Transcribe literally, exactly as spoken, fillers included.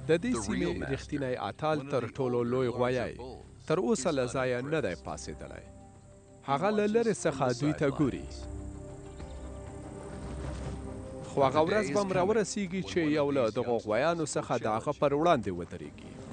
د دې سیمې رښتینی اتل تر ټولو لوی غویی تر اوسه له ځایه نه دی پاڅېدلی. هغه له لرې څخه دوی ته ګوري. خو هغه ورځ به هم راورسیږي چې یو له دغو غویانو څخه د هغه پر وړاندې ودرېږي.